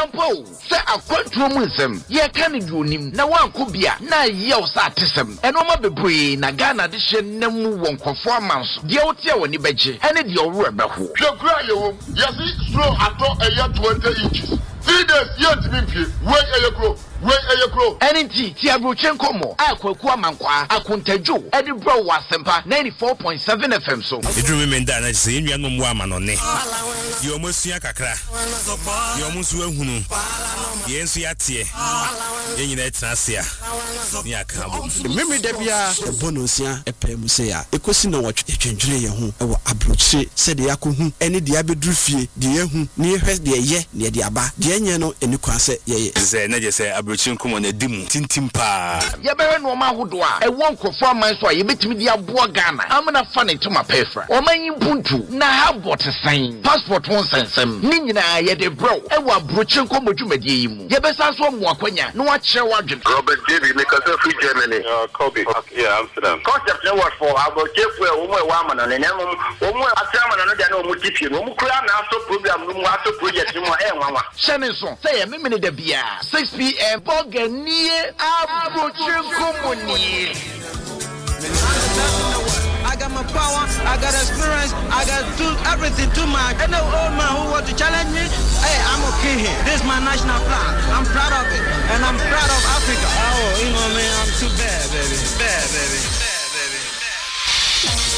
ampo se akwantuo mu nsem ye ka ne duonim na wanko bia na ye wo sa atesem eno ma bebree na Ghana de hye nemu wonkofo amanso de wote a woni beje ene de owro ebeho hwekura yewo yesi slow ato eya 20 inches 3 days yet me wey eyekro Enti ti abrochen komo akwaku amankwa akontajo edi bro wasempa 94.7 FM so edru me nda na se enua no mo amanone ye omosua kakra ye omusu ahunu ye ensu yatie ye nyina etrasea ni akabo meme da bia bonosia epem se ya ekosi na wotwe twendwere ye ho ewo abroche se de yakohu ene de abedru fie de yehu ni ehwe de ye ne de aba de enye no eni kwase ye ze na je se abroche nkomo na dimu tintim pa ye bewe no ma hodo a ewo nkofo aman so a ye betimi de aboa Ghana amna fa ne tuma pefra o manyi buntu na ha botesan passport won sensem ni nyina ye de bro ewo abroche nkomo dwumade yi mu ye besa so mo akwanya no wa kire wadwen Robert David make us free Germany Kobe yeah Amsterdam concept no what for abroche fu e wo mo e wa amana ne nemu wo mo atrama no de na wo mo tipie no mo kura na so program no mo aso project no e nwanwa shene so say ye memene da bia 6 p.m. Boganie abroche nkomo ni I got my power, I got experience, I got do everything too much. Any old man who wants to challenge me, hey, I'm okay here. This is my national flag. I'm proud of it. And I'm proud of Africa. Oh, you know, man, I'm too bad, baby. Bad, baby.